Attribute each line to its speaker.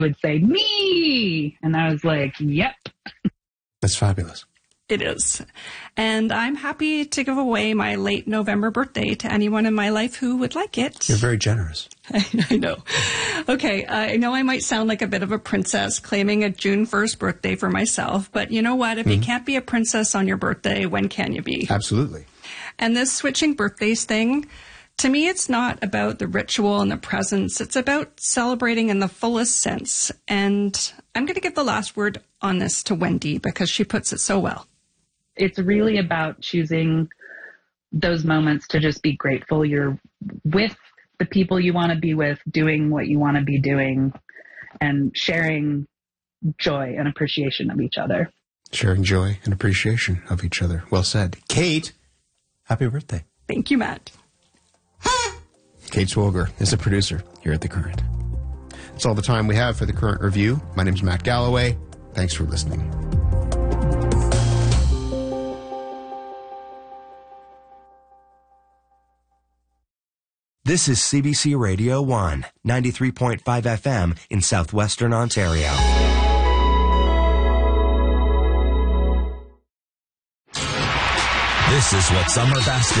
Speaker 1: would say, me. And I was like, yep.
Speaker 2: That's fabulous.
Speaker 3: It is. And I'm happy to give away my late November birthday to anyone in my life who would like it.
Speaker 2: You're very generous.
Speaker 3: I know. Okay, I know I might sound like a bit of a princess claiming a June 1st birthday for myself, but you know what? If you can't be a princess on your birthday, when can you be?
Speaker 2: Absolutely.
Speaker 3: And this switching birthdays thing, to me, it's not about the ritual and the presents. It's about celebrating in the fullest sense. And I'm going to give the last word on this to Wendy because she puts it so well.
Speaker 1: It's really about choosing those moments to just be grateful you're with the people you want to be with, doing what you want to be doing, and sharing joy and appreciation of each other.
Speaker 2: Sharing joy and appreciation of each other. Well said. Kate, happy birthday.
Speaker 3: Thank you, Matt.
Speaker 2: Kate Swolger is a producer here at The Current. That's all the time we have for The Current Review. My name is Matt Galloway. Thanks for listening.
Speaker 4: This is CBC Radio 1, 93.5 FM in southwestern Ontario.
Speaker 5: This is what summer basketball